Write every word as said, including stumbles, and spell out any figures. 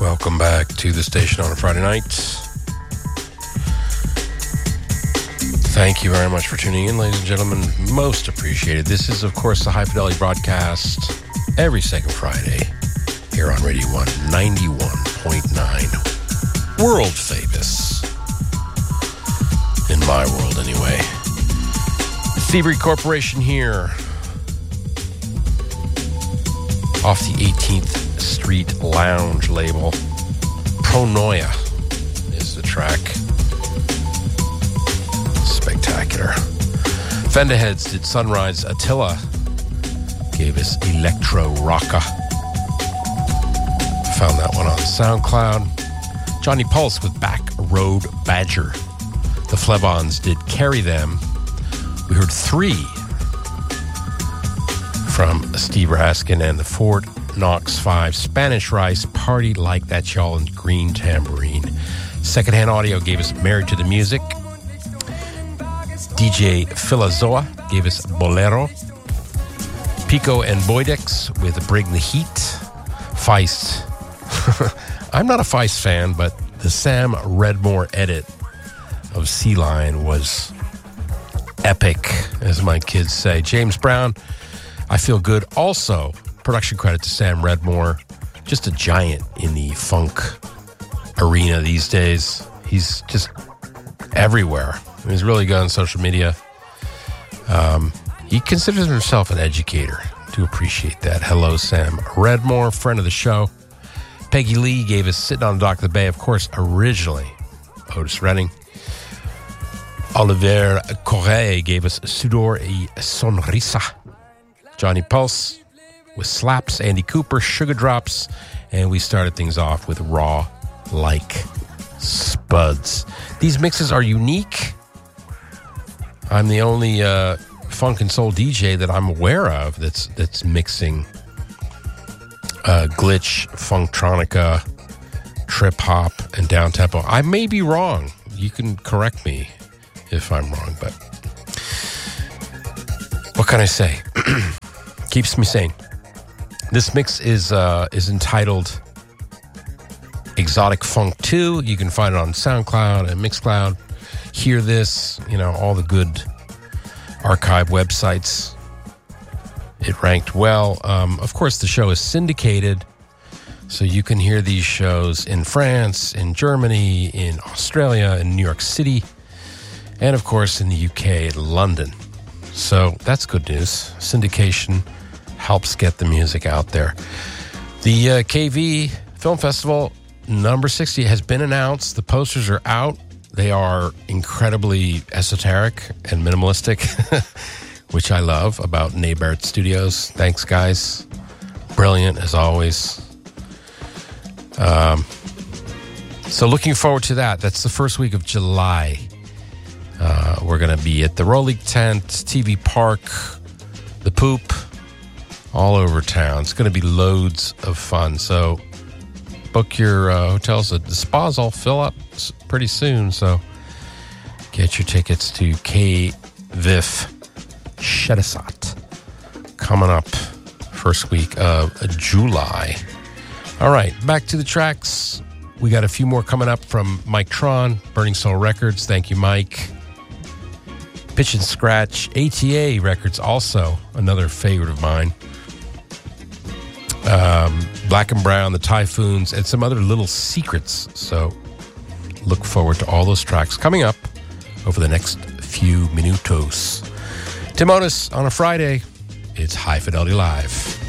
Welcome back to the station on a Friday night. Thank you very much for tuning in, ladies and gentlemen. Most appreciated. This is, of course, the High Fidelity broadcast every second Friday here on Radio one ninety-one point nine. World famous. In my world, anyway. Thievery Corporation here. Off the eighteenth Street Lounge label. Pronoia is the track. Spectacular. Fender Heads did Sunrise. Attila gave us Electro Rocka. Found that one on SoundCloud. Johnny Pulse with Back Road Badger. The Flebons did Carry Them. We heard Three from Steve Raskin and the Fort Knox Five. Spanish Rice, Party Like That Y'all, and Green Tambourine. Secondhand Audio gave us Married to the Music. D J Philazoa gave us Bolero. Pico and Boydex with Bring the Heat. Feist. I'm not a Feist fan, but the Sam Redmore edit of Sea Lion was epic, as my kids say. James Brown, I Feel Good. Also, production credit to Sam Redmore. Just a giant in the funk arena these days. He's just everywhere. He's really good on social media. Um, he considers himself an educator. Do appreciate that. Hello, Sam Redmore, friend of the show. Peggy Lee gave us Sitting on the Dock of the Bay. Of course, originally Otis Redding. Oliver Correa gave us Sudor y Sonrisa. Johnny Pulse with Slaps. Andy Cooper, Sugar Drops. And we started things off with Raw Like Spuds. These mixes are unique. I'm the only uh, funk and soul D J that I'm aware of that's that's mixing uh, glitch, funktronica, trip hop, and down tempo. I may be wrong. You can correct me if I'm wrong, but what can I say? Keeps me sane. This mix is uh, is entitled Exotic Funk two. You can find it on SoundCloud and Mixcloud. Hear This, you know, all the good archive websites. It ranked well. Um, of course, the show is syndicated, so you can hear these shows in France, in Germany, in Australia, in New York City, and of course in the U K, London. So that's good news. Syndication helps get the music out there. The uh, K V Film Festival number sixty has been announced. The posters are out. They are incredibly esoteric and minimalistic, which I love about Nabert Studios. Thanks, guys. Brilliant, as always. Um, so looking forward to that. That's the first week of July. Uh, we're going to be at the Rolig Tent, T V Park, the Poop, all over town. It's going to be loads of fun. So book your uh, hotels. The spas all fill up pretty soon, so get your tickets to K V I F Shedisat coming up first week of July. All right, back to the tracks. We got a few more coming up from Mike Tron, Burning Soul Records. Thank you, Mike. Pitch and Scratch, A T A Records, also another favorite of mine. Um, Black and Brown, the Typhoons, and some other little secrets. So look forward to all those tracks coming up over the next few minutos. Tim Otis on a Friday. It's High Fidelity Live.